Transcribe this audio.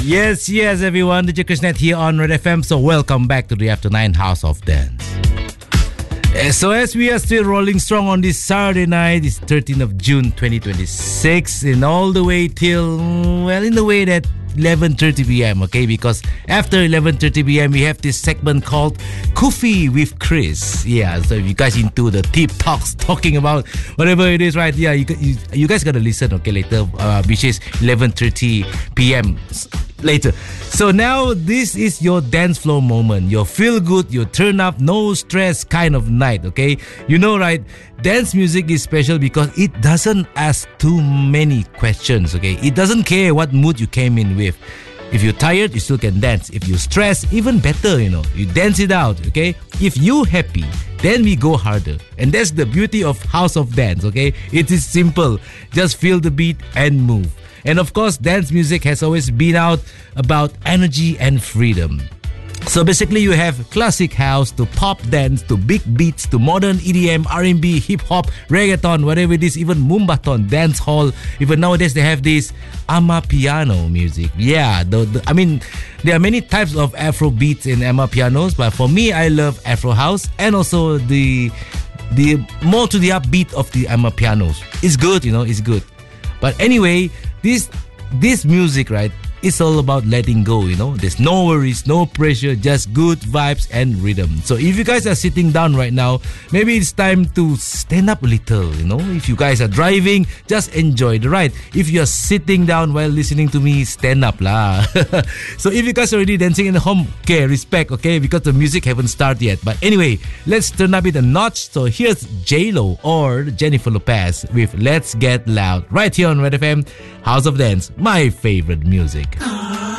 Yes, everyone. DJ Krishnet here on Red FM. So welcome back to the After 9 House of Dance. So as we are still rolling strong on this Saturday night, it's 13th of June 2026, and all the way till, well, in the way that 11:30 p.m. Okay, because after 11:30 p.m. we have this segment called Coffee with Chris. Yeah, so if you guys into the tip talks, talking about whatever it is, right? Yeah, you guys gotta listen. Okay, later, which is 11:30 p.m. later. So now this is your dance floor moment, your feel good, your turn up, no stress kind of night. Okay, you know, right? Dance music is special because it doesn't ask too many questions. Okay, it doesn't care what mood you came in with. If you're tired, you still can dance. If you're stressed, even better, you know, you dance it out. Okay, if you happy, then we go harder. And that's the beauty of House of Dance. Okay, it is simple, just feel the beat and move. And of course, dance music has always been out about energy and freedom. So basically, you have classic house to pop dance to big beats to modern EDM, R&B, hip hop, reggaeton, whatever it is, even Moombahton, dance hall. Even nowadays, they have this Amapiano music. Yeah, I mean, there are many types of Afro beats in Amapianos, but for me, I love Afro house and also the more to the upbeat of the Amapianos. It's good, you know, it's good. But anyway, this music, right? It's all about letting go, you know. There's no worries, no pressure, just good vibes and rhythm. So if you guys are sitting down right now, maybe it's time to stand up a little, you know. If you guys are driving, just enjoy the ride. If you're sitting down while listening to me, stand up lah. So if you guys are already dancing in the home, okay, respect, okay, because the music haven't started yet. But anyway, let's turn up it a notch. So here's J-Lo or Jennifer Lopez with Let's Get Loud right here on Red FM, House of Dance, my favorite music.